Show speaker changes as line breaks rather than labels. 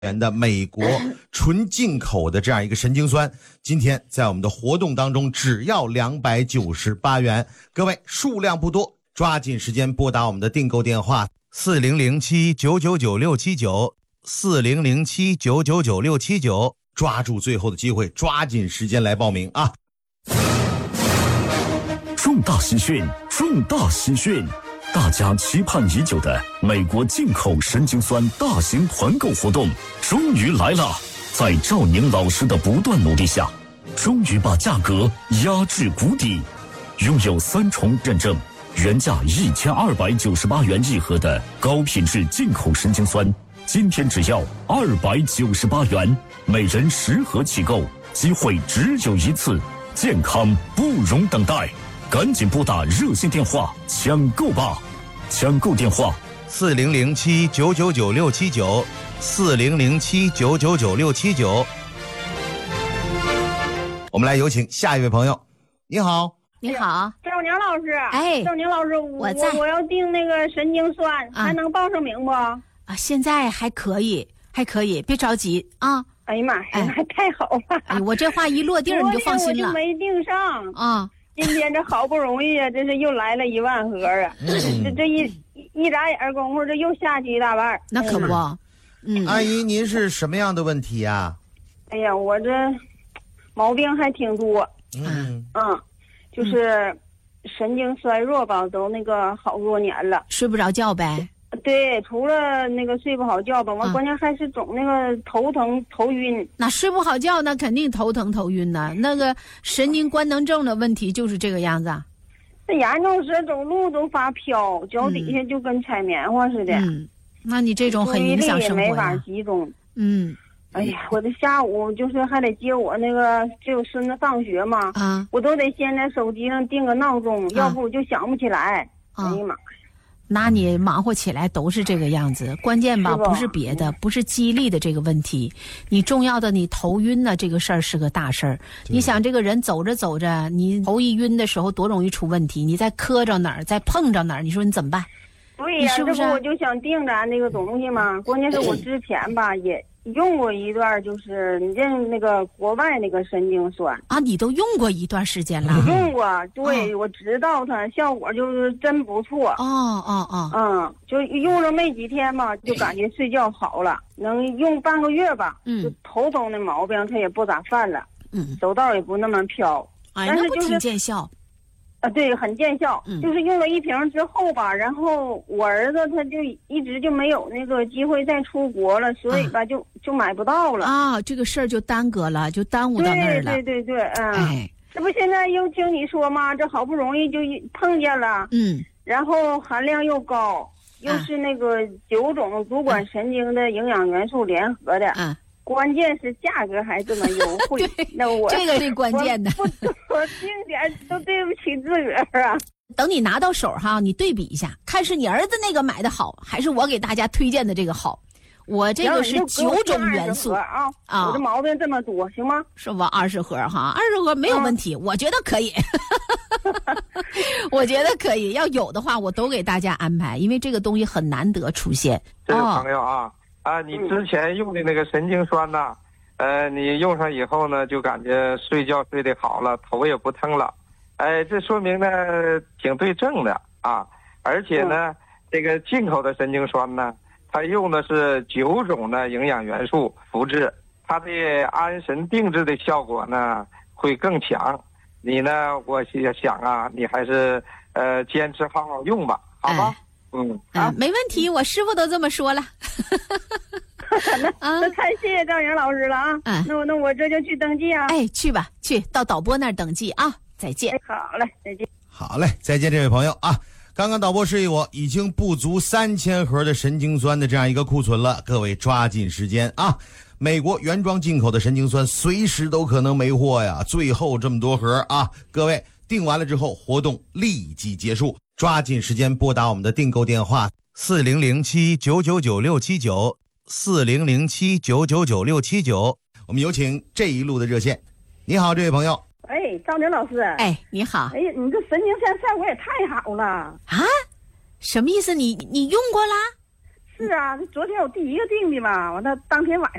元的美国纯进口的这样一个神经酸，今天在我们的活动当中只要298元，各位数量不多，抓紧时间拨打我们的订购电话4007-999-679，4007-999-679，抓住最后的机会，抓紧时间来报名啊！
重大喜讯，重大喜讯！大家期盼已久的美国进口神经酸大型团购活动终于来了，在赵宁老师的不断努力下，终于把价格压至谷底。拥有3重认证，原价1298元一盒的高品质进口神经酸，今天只要298元，每人10盒起购，机会只有一次，健康不容等待。赶紧拨打热线电话抢购吧！抢购电话
4007-999-679，4007-999-679。我们来有请下一位朋友。你好，
你好，
赵宁老师。
哎，
赵宁老师，我要订那个神经酸，还能报上名不？
现在还可以，别着急啊。
哎呀妈呀，那太好了！
哎，我这话一落地儿你就放心了。
我就没订上
啊。
今天这好不容易啊，这是又来了1万盒啊！这一眨眼功夫，这又下去1大半。
那可不。
阿姨，您是什么样的问题呀？
哎呀，我这毛病还挺多。就是神经衰弱吧，都那个好多年了，
睡不着觉呗。
对，除了那个睡不好觉吧，完关键还是总那个头疼头晕。
那睡不好觉，那肯定头疼头晕呢。那个神经官能症的问题就是这个样子。
那严重时走路都发飘，脚底下就跟踩棉花似的。
那你这种很影响生活呀。
注意力也没法集中。哎呀，我这下午就是还得接我那个这个孙子放学嘛。我都得先在手机上定个闹钟，要不我就想不起来。哎呀妈！
那你忙活起来都是这个样子，关键吧不是别的，不是记忆力的这个问题，你重要的你头晕呢，这个事儿是个大事儿。你想这个人走着走着，你头一晕的时候多容易出问题，你再磕着哪儿，再碰着哪儿，你说你怎么办？
对呀，这不我就想定咱那个东西嘛。关键是我之前吧也用过一段，就是你这那个国外那个神经酸
啊，你都用过一段时间了？
用过，对，我知道它效果就是真不错。就用了没几天吧，就感觉睡觉好了，能用半个月吧，就头风的毛病它也不咋犯了，走道也不那么飘。
但是就是挺见效。
对，很见效。就是用了1瓶之后吧，然后我儿子他就一直就没有那个机会再出国了，所以吧就买不到了
啊。这个事儿就耽搁了，就耽误到那儿了。
对，这不现在又听你说嘛，这好不容易就碰见了，然后含量又高，又是那个9种主管神经的营养元素联合的。关键是价格还这么优惠，那我
这个是关键的。
我定点都对不起自个儿啊！
等你拿到手哈，你对比一下，看是你儿子那个买的好，还是我给大家推荐的这个好。我这个是9种元素
啊！我这毛病这么多，行吗？
是吧？20盒哈，20盒没有问题，我觉得可以。我觉得可以，要有的话我都给大家安排，因为这个东西很难得出现。
这个朋友你之前用的那个神经酸呐，你用上以后呢，就感觉睡觉睡得好了，头也不疼了，这说明呢挺对症的啊。而且呢，这个进口的神经酸呢，它用的是9种的营养元素复制，它的安神定志的效果呢会更强。你呢，我想啊，你还是坚持好好用吧，好吧？
没问题，我师傅都这么说了。
那太谢谢赵宁老师了啊！那我这就去登记啊！
去吧，去到导播那儿登记啊！再见。
好嘞，再见。
好嘞，再见，这位朋友啊！刚刚导播示意我已经不足3000盒的神经酸的这样一个库存了，各位抓紧时间啊！美国原装进口的神经酸随时都可能没货呀，最后这么多盒啊！各位订完了之后，活动立即结束。抓紧时间拨打我们的订购电话4007-999-679，4007-999-679。我们有请这一路的热线。你好，这位朋友。
赵宁老师。
你好。
你这神经酸效果也太好了
啊！什么意思？你用过啦？
是是啊，昨天我第一个订的嘛，完了当天晚上。